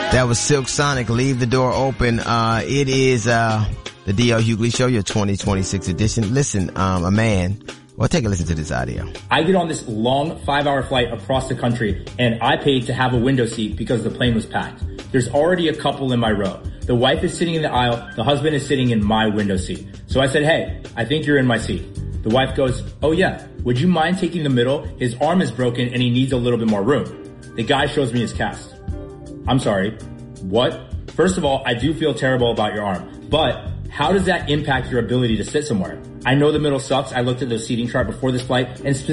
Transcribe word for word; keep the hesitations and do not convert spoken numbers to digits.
That was Silk Sonic, Leave the Door Open. Uh, it is, uh, the D L Hughley Show, your twenty twenty-six edition. Listen, um, a man, well, take a listen to this audio. I get on this long five hour flight across the country and I paid to have a window seat because the plane was packed. There's already a couple in my row. The wife is sitting in the aisle. The husband is sitting in my window seat. So I said, hey, I think you're in my seat. The wife goes, oh yeah, would you mind taking the middle? His arm is broken and he needs a little bit more room. The guy shows me his cast. I'm sorry. What? First of all, I do feel terrible about your arm, but how does that impact your ability to sit somewhere? I know the middle sucks. I looked at the seating chart before this flight and